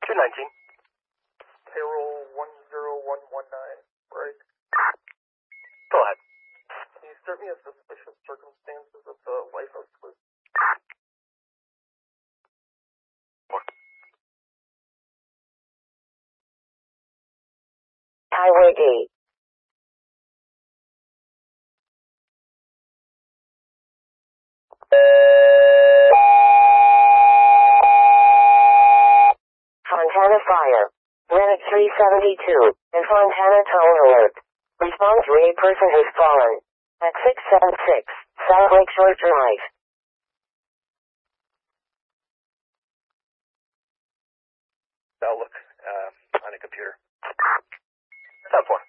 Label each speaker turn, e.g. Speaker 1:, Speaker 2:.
Speaker 1: 219.
Speaker 2: Payroll 10119, right?
Speaker 1: Go ahead.
Speaker 2: Can you start me a suspicious circumstances of the life of Liz?
Speaker 3: Highway D. Fontana Fire. Rennet 372, and Fontana Tower Alert. Response to a person has fallen. At 676, South Lakeshore Drive.
Speaker 1: Outlook, on a computer. 10-4.